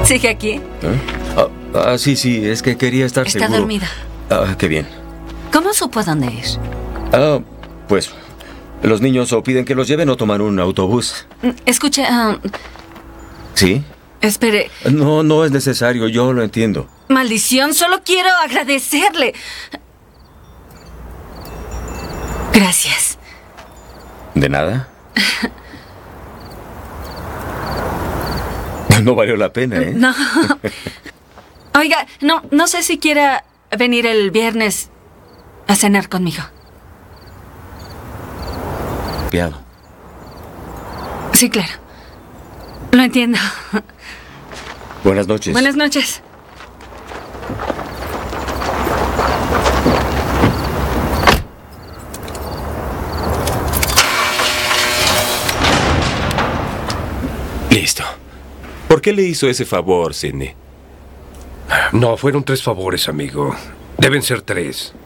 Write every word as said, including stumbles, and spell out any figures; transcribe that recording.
¿Sigue aquí? ¿Eh? Ah, ah, sí, sí, es que quería estar Está seguro. dormida. Ah, qué bien. ¿Cómo supo dónde ir? Ah, pues, los niños o piden que los lleven o toman un autobús. Escuche, ah, ¿Sí? espere. No, no es necesario, yo lo entiendo. Maldición, solo quiero agradecerle. Gracias. ¿De nada? No valió la pena, ¿eh? No. Oiga, no, no sé si quiera venir el viernes a cenar conmigo. Piado. Sí, claro. Lo entiendo. Buenas noches. Buenas noches. Listo. ¿Por qué le hizo ese favor, Sidney? No, fueron tres favores, amigo. Deben ser tres.